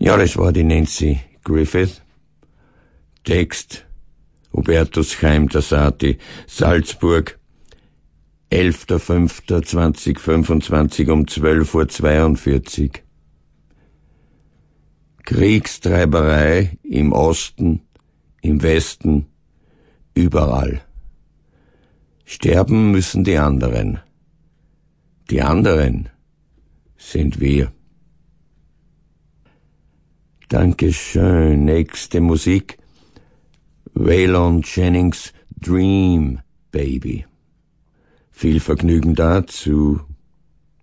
Ja, das war die Nancy Griffith. Text Hubertus Chaim Tassati, Salzburg, 11.05.2025 um 12:42 Uhr. Kriegstreiberei im Osten, im Westen, überall. Sterben müssen die anderen. Die anderen sind wir. Dankeschön. Nächste Musik. Waylon Jennings, Dream Baby. Viel Vergnügen dazu.